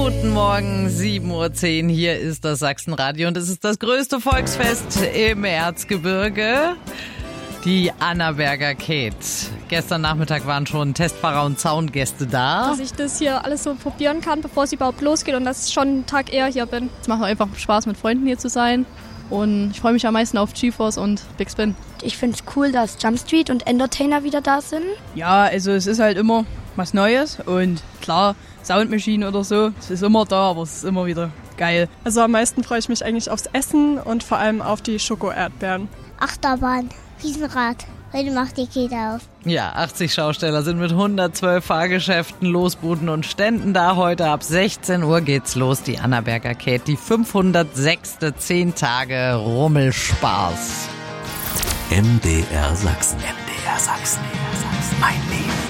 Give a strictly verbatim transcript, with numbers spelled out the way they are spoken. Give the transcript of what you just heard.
Guten Morgen, sieben Uhr zehn, hier ist das Sachsenradio und es ist das größte Volksfest im Erzgebirge, die Annaberger Käth. Gestern Nachmittag waren schon Testfahrer und Zaungäste da. Dass ich das hier alles so probieren kann, bevor es überhaupt losgeht und dass ich schon einen Tag eher hier bin. Es macht einfach Spaß, mit Freunden hier zu sein und ich freue mich am meisten auf GeForce und Big Spin. Ich finde es cool, dass Jump Street und Entertainer wieder da sind. Ja, also es ist halt immer was Neues und klar, Soundmaschine oder so, es ist immer da, aber es ist immer wieder geil. Also am meisten freue ich mich eigentlich aufs Essen und vor allem auf die Schoko-Erdbeeren. Achterbahn, Riesenrad, heute macht die Käthe auf. Ja, achtzig Schausteller sind mit hundertzwölf Fahrgeschäften, Losbuden und Ständen da. Heute ab sechzehn Uhr geht's los, die Annaberger Käth, die fünfhundertsechste zehn Tage Rummelspaß. M D R Sachsen. M D R Sachsen. Mein Leben.